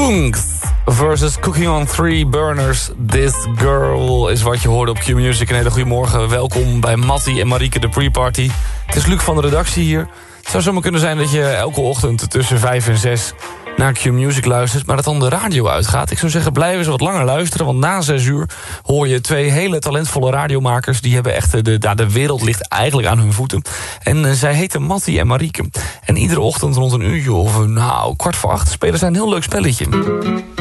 Kungs versus Cooking on Three Burners. This Girl is wat je hoorde op Q-Music. Een hele goede morgen. Welkom bij Mattie en Marieke de Pre-Party. Het is Luc van de redactie hier. Het zou zomaar kunnen zijn dat je elke ochtend tussen 5 en 6 naar Q-Music luistert, maar dat dan de radio uitgaat. Ik zou zeggen, blijven eens wat langer luisteren, want na 6 uur hoor je 2 hele talentvolle radiomakers. Die hebben echt, de wereld ligt eigenlijk aan hun voeten. En zij heten Mattie en Marieke. En iedere ochtend rond een uurtje of 7:15 spelen zij een heel leuk spelletje.